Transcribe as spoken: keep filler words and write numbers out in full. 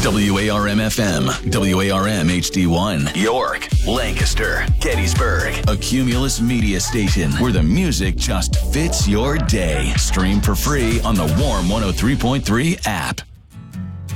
W A R M F M, W A R M H D one, York, Lancaster, Gettysburg. A Cumulus media station where the music just fits your day. Stream for free on the Warm one oh three point three app.